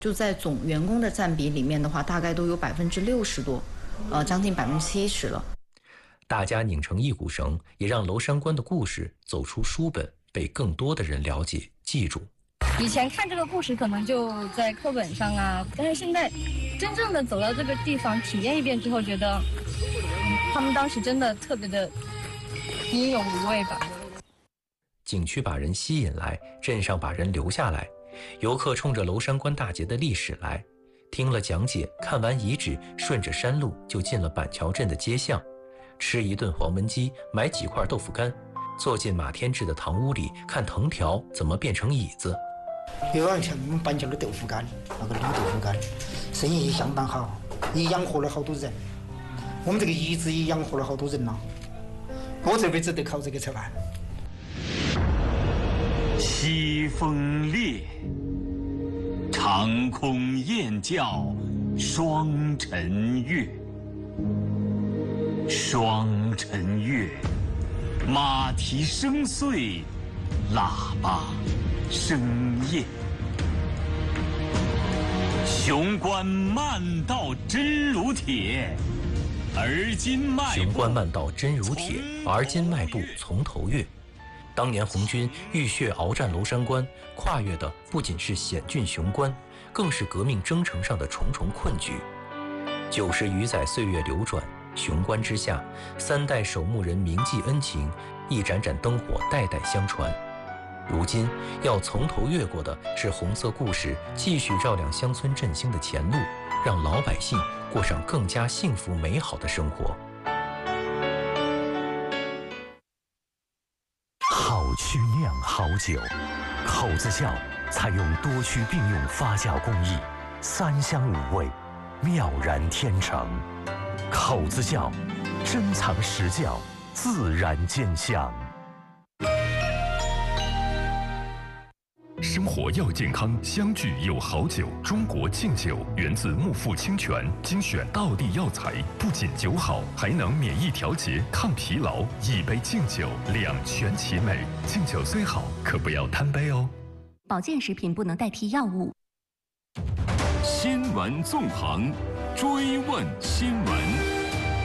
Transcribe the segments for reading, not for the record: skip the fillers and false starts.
就在总员工的占比里面的话，大概都有60%多，将近70%了。 大家拧成一股绳，也让娄山关的故事走出书本，被更多的人了解、记住。 以前看这个故事可能就在课本上啊，但是现在真正的走到这个地方体验一遍之后，觉得他们当时真的特别的英勇无畏吧。 景区把人吸引来，镇上把人留下来，游客冲着娄山关大捷的历史来，听了讲解，看完遗址，顺着山路就进了板桥镇的街巷，吃一顿黄焖鸡，买几块豆腐干，坐进马天志的堂屋里，看藤条怎么变成椅子。 有点像我们板桥的豆腐干，那个卤豆腐干，生意也相当好，也养活了好多人。我们这个遗址也养活了好多人了。我这辈子都靠这个吃饭。 西风烈，长空雁叫双晨月。双晨月，马蹄声碎，喇叭声咽。雄关漫道真如铁，而今迈步。 雄关漫道真如铁，而今迈步从头越。当年红军浴血鏖战娄山关，跨越的不仅是险峻雄关，更是革命征程上的重重困局。90余载岁月流转，雄关之下，3代守墓人铭记恩情，一盏盏灯火代代相传。如今要从头越过的是红色故事继续照亮乡村振兴的前路，让老百姓过上更加幸福美好的生活。 好曲酿好酒，口子窖采用多区并用发酵工艺，3香5味，妙然天成。口子窖，珍藏实窖，自然见香。生活要健康，相聚有好酒。中国敬酒源自木富清泉，精选道地药材，不仅酒好，还能免疫调节、抗疲劳。一杯敬酒，两全其美。敬酒虽好，可不要贪杯哦。 保健食品不能代替药物。 新闻纵横，追问新闻。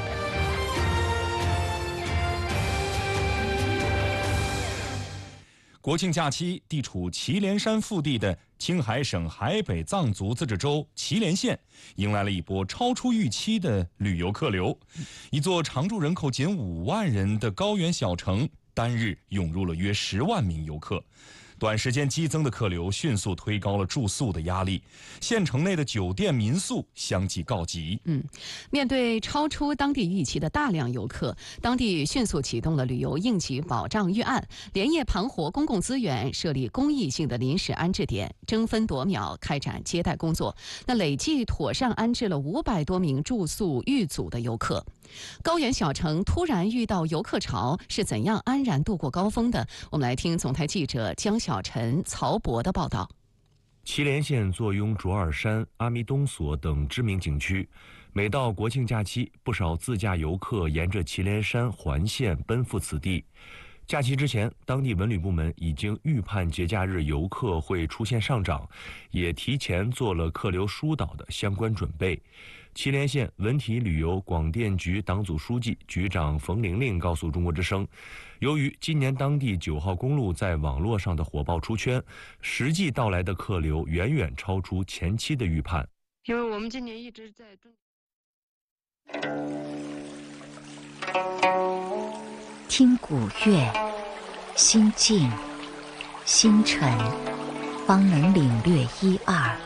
国庆假期，地处祁连山腹地的青海省海北藏族自治州祁连县，迎来了一波超出预期的旅游客流。一座常住人口仅5万人的高原小城，单日涌入了约10万名游客。短时间激增的客流迅速推高了住宿的压力，县城内的酒店民宿相继告急。 面对超出当地预期的大量游客，当地迅速启动了旅游应急保障预案，连夜盘活公共资源，设立公益性的临时安置点，争分夺秒开展接待工作。那累计妥善安置了500多名住宿遇阻的游客。高原小城突然遇到游客潮，是怎样安然度过高峰的？我们来听总台记者江小晨、曹博的报道。 祁连县坐拥卓尔山、阿弥东所等知名景区，每到国庆假期，不少自驾游客沿着祁连山环线奔赴此地。假期之前，当地文旅部门已经预判节假日游客会出现上涨，也提前做了客流疏导的相关准备。祁连县文体旅游广电局党组书记、局长冯玲玲告诉中国之声，由于今年当地9号公路在网络上的火爆出圈，实际到来的客流远远超出前期的预判。 因为我们今年一直在听古乐，心静心沉，方能领略一二。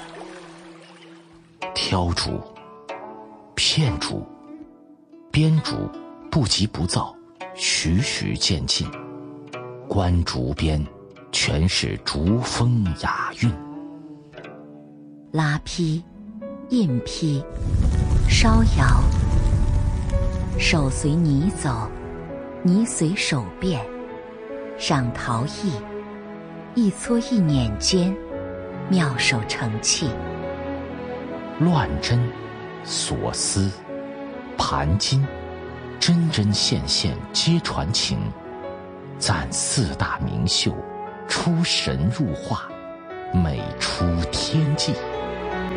挑竹、片竹、编竹，不急不躁，徐徐渐进。观竹边，全是竹风雅韵。 拉坯、印坯、烧窑，手随泥走，泥随手变，赏陶艺，一撮一捻间，妙手成器。 乱针、锁丝、盘金，针针线线皆传情。赞4大名秀，出神入化，美出天际。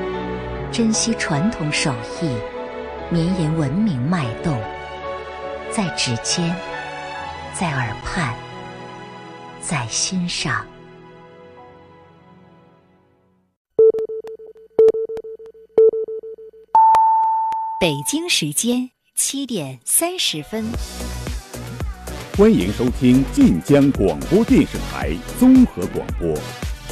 珍惜传统手艺，绵延文明脉动，在指尖，在耳畔，在心上。北京时间7点30分。 欢迎收听晋江广播电视台综合广播。